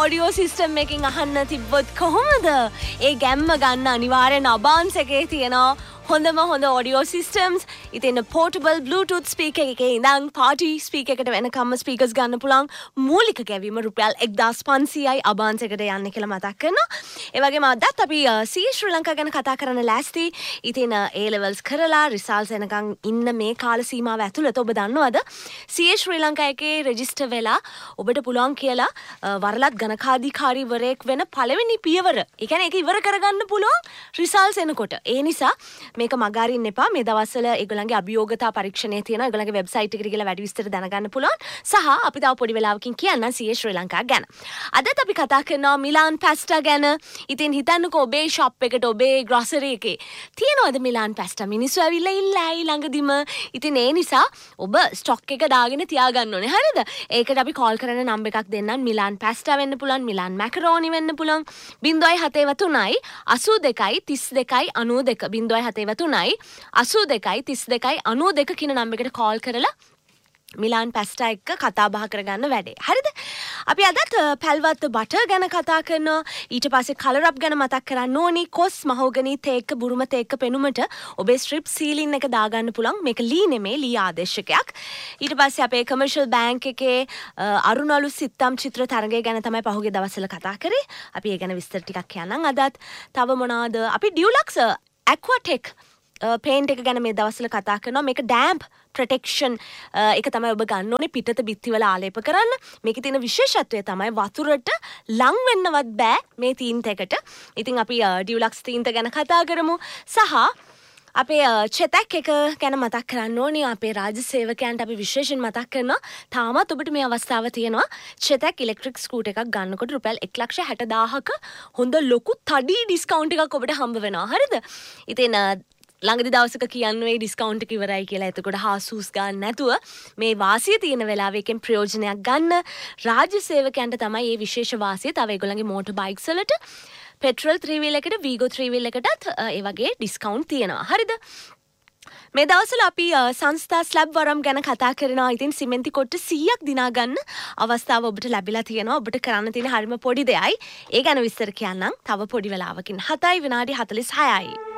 Audio system එකකින් අහන්න තිබ්බොත් කොහොමද? ඒ ගැම්ම ගන්න අනිවාර්යෙන් අබාන්ස් එකේ තියෙනවා හොඳම හොඳ ඔඩියෝ සිස්ටම්ස්. ඉතින් පෝටබල් බ්ලූටූත් ස්පීකර් එකේ ඉඳන් පාටි ස්පීකර් එකට වෙනකම්ම ස්පීකර්ස් ගන්න පුළුවන්. මූලික ගැවීම රුපියල් 1500යි අබාන්ස් එකට යන්නේ කියලා මතක් කරනවා. ඒ වගේම අදත් අපි සී ශ්‍රී ලංකා ගැන කතා කරන්න ලෑස්ති. ඉතින් A levels කරලා රිසල්ට්ස් එනකන් ඉන්න මේ කාල සීමාව ඇතුළත ඔබ දන්නවද? සී ශ්‍රී ලංකා එකේ රෙජිස්ටර් වෙලා ඔබට පුළුවන් කියලා වරලත් ගණකාධිකාරීවරයෙක් වෙන පළවෙනි පියවර. ඒ කියන්නේ ඒක ඉවර කරගන්න පුළුවන් රිසල්ට්ස් එනකොට. ඒ නිසා මේක මගහරින්න එපා. මේ දවස්වල ඒගොල්ලන්ගේ අභියෝගතා පරීක්ෂණය තියෙනවා. ඒගොල්ලන්ගේ වෙබ්සයිට් එකට ගිහලා වැඩි විස්තර දැනගන්න පුළුවන්. සහ අපි තව පොඩි වෙලාවකින් කියන්නම් CA ශ්‍රී ලංකා ගැන. අදත් අපි කතා කරනවා මිලාන් පැස්ටා ගැන. ඉතින් හිතන්නකෝ ඔබේ ෂොප් එකට ඔබේ ග්‍රොසරි එකේ තියෙනවද මිලාන් පැස්ටා? මිනිස්සු ඇවිල්ලා ඉල්ලයි ළඟදිම. ඉතින් ඒ නිසා ඔබ ස්ටොක් එක දාගෙන තියාගන්න ඕනේ. හරිද? ඒකට අපි කෝල් කරන නම්බර් එකක් දෙන්නම්. මිලාන් පැස්ටා වෙන්න පුළුවන්, මිලාන් මැකරෝනි වෙන්න පුළුවන්. 073 82 32 92 073 82 32 92 කියන නම්බර් එකට කෝල් කරලා මිලාන් පැස්ටා එක්ක කතා බහ කරගන්න වැඩේ. හරිද? අපි අදත් පැල්වත් බටර් ගැන කතා කරනවා. ඊට පස්සේ කලර් අප් ගැන මතක් කරන්න ඕනි. කොස් මහෝගනි තේක්ක බුරුම තේක්ක පෙනුමට ඔබේ ස්ට්‍රිප් සීලින් එක දාගන්න පුළුවන්. මේක ලී නෙමේ, ලී ආදේශකයක්. ඊට පස්සේ අපේ කමර්ෂල් බැංක් එකේ අරුණලු සිත්තම් චිත්‍ර තරගය ගැන තමයි පහුගිය දවස්වල කතා කරේ. අපි ඒ ගැන විස්තර ටිකක් කියන්නම් අදත්. තව මොනවාද? අපි ඩියුලක්ස් ඇක්වාටෙක් පේන්ට් එක ගැන මේ දවස්වල කතා කරනවා. මේක ඩෑම්ප් ප්‍රොටෙක්ෂන් එක තමයි ඔබ ගන්න ඕනේ පිටත බිත්තිවල ආලේප කරන්න. මේකේ තියෙන විශේෂත්වය තමයි වතුරට ලං වෙන්නවත් බෑ මේ තීන්ත එකට. ඉතින් අපි ඩියුලක්ස් තීන්ත ගැන කතා කරමු. සහ අපේ චෙතක් එක ගැන මතක් කරන්න ඕනේ. අපේ රාජ්‍ය සේවකයන්ට අපි විශේෂයෙන් මතක් කරනවා. තාමත් ඔබට මේ අවස්ථාව තියෙනවා. චෙතක් ඉලෙක්ට්‍රික් ස්කූටර් එකක් ගන්නකොට රුපියල් 1,60,000ක හොඳ ලොකු තඩි ඩිස්කවුන්ට් එකක් ඔබට හම්බ වෙනවා. හරිද? ඉතින් ළඟදි දවසක කියන්නේ ඩිස්කවුන්ට් එක ඉවරයි කියලා. එතකොට හාසුස් ගන්න නැතුව මේ වාසිය තියෙන වෙලාවෙ එකෙන් ප්‍රයෝජනයක් ගන්න. රාජ්‍ය සේවකයන්ට තමයි මේ විශේෂ වාසිය. තව ඒගොල්ලන්ගේ මෝටර් බයික්ස් වලට පෙට්‍රල් 3 wheel එකට වීගෝ 3 wheel එකටත් ඒ වගේ ඩිස්කවුන්ට් තියෙනවා. හරිද? මේ දවස්වල අපි සංස්ථා ස්ලැබ් වරම් ගැන කතා කරනවා. ඉතින් සිමෙන්ති කොට්ට 100ක් දිනා ගන්න අවස්ථාව ඔබට ලැබිලා තියෙනවා. ඔබට කරන්න තියෙන හරිම පොඩි දෙයයි. ඒ ගැන විස්තර කියන්නම් තව පොඩි වෙලාවකින්. 7 විනාඩි 46යි.